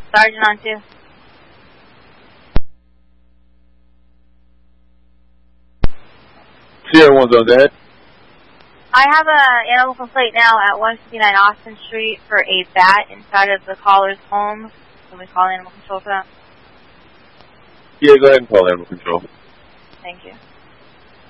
Sergeant on 2. Sierra 1's on that. I have an animal complaint now at 159 Austin Street for a bat inside of the caller's home. Can we call animal control for that? Yeah, go ahead and call animal control. Thank you.